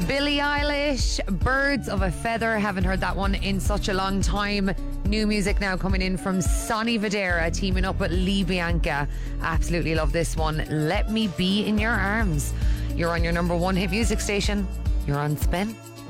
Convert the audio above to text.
Billie Eilish, Birds of a Feather. Haven't heard that one in such a long time. New music now coming in from Sonny Fodera, teaming up with Lee Bianca. Absolutely love this one. Let Me Be in Your Arms. You're on your number one hit music station. You're on Spin.